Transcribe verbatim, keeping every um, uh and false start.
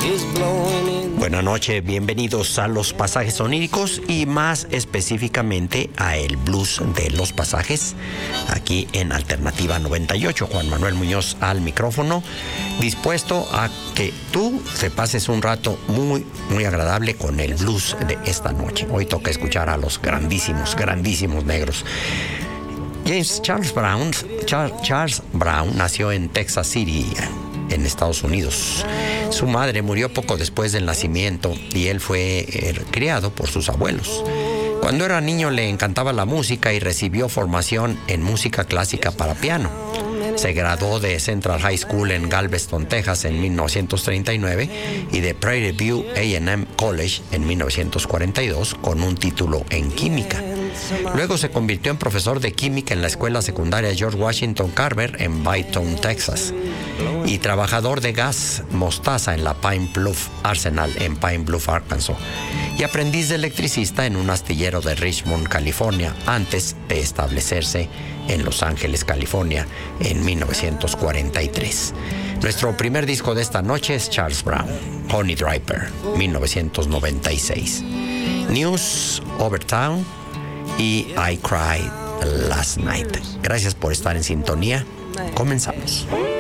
Buenas noches, bienvenidos a Los Pasajes Oníricos y más específicamente a el blues de los pasajes, aquí en Alternativa noventa y ocho. Juan Manuel Muñoz al micrófono, dispuesto a que tú te pases un rato muy, muy agradable con el blues de esta noche. Hoy toca escuchar a los grandísimos, grandísimos negros. James Charles Brown, Char, Charles Brown nació en Texas City, en Estados Unidos. Su madre murió poco después del nacimiento y él fue eh, criado por sus abuelos. Cuando era niño le encantaba la música y recibió formación en música clásica para piano. Se graduó de Central High School en Galveston, Texas en mil novecientos treinta y nueve y de Prairie View A and M College en mil novecientos cuarenta y dos con un título en química. Luego se convirtió en profesor de química en la escuela secundaria George Washington Carver en Bytown, Texas, y trabajador de gas mostaza en la Pine Bluff Arsenal en Pine Bluff, Arkansas, y aprendiz de electricista en un astillero de Richmond, California, antes de establecerse en Los Ángeles, California, en mil novecientos cuarenta y tres. Nuestro primer disco de esta noche es Charles Brown, Honey Driver, mil novecientos noventa y seis. News Over Town y I Cried Last Night. Gracias por estar en sintonía. Comenzamos.